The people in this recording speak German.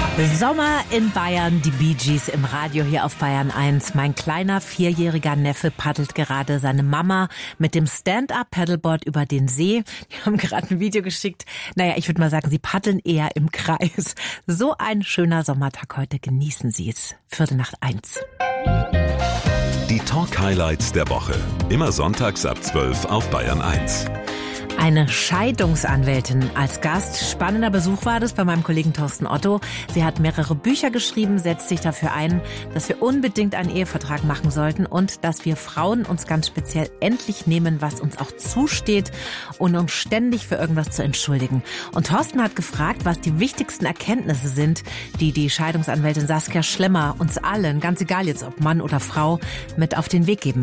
Sommer in Bayern, die Bee Gees im Radio hier auf Bayern 1. Mein kleiner 4-jähriger Neffe paddelt gerade seine Mama mit dem Stand-Up-Paddleboard über den See. Die haben gerade ein Video geschickt. Naja, ich würde mal sagen, sie paddeln eher im Kreis. So ein schöner Sommertag heute. Genießen Sie es. 1:45. Die Talk-Highlights der Woche. Immer sonntags ab 12 auf Bayern 1. Eine Scheidungsanwältin als Gast. Spannender Besuch war das bei meinem Kollegen Thorsten Otto. Sie hat mehrere Bücher geschrieben, setzt sich dafür ein, dass wir unbedingt einen Ehevertrag machen sollten und dass wir Frauen uns ganz speziell endlich nehmen, was uns auch zusteht, und uns ständig für irgendwas zu entschuldigen. Und Thorsten hat gefragt, was die wichtigsten Erkenntnisse sind, die die Scheidungsanwältin Saskia Schlemmer uns allen, ganz egal jetzt ob Mann oder Frau, mit auf den Weg geben